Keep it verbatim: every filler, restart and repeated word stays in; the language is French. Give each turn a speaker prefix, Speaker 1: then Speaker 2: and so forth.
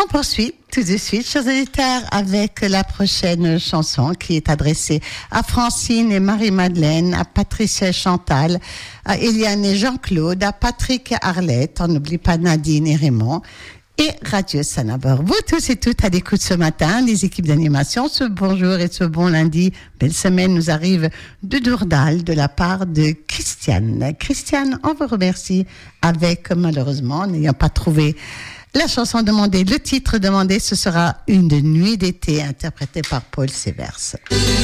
Speaker 1: On poursuit tout de suite, chers auditeurs, avec la prochaine chanson qui est adressée à Francine et Marie-Madeleine, à Patricia et Chantal, à Eliane et Jean-Claude, à Patrick et Arlette, on n'oublie pas Nadine et Raymond, et Radio Sanabor. Vous tous et toutes à l'écoute ce matin, les équipes d'animation, ce bonjour et ce bon lundi, belle semaine nous arrive de Dourdal de la part de Christiane. Christiane, on vous remercie avec, malheureusement, n'ayant pas trouvé la chanson demandée, le titre demandé, ce sera Une nuit d'été, interprétée par Paul Sévers.